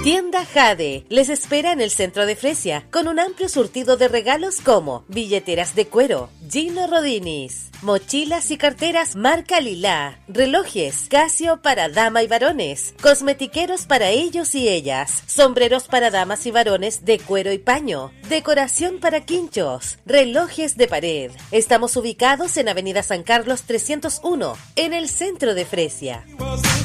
Tienda Jade les espera en el centro de Fresia con un amplio surtido de regalos como billeteras de cuero, Gino Rodinis, mochilas y carteras marca Lila, relojes Casio para dama y varones, cosmetiqueros para ellos y ellas, sombreros para damas y varones de cuero y paño, decoración para quinchos, relojes de pared. Estamos ubicados en Avenida San Carlos 301, en el centro de Fresia.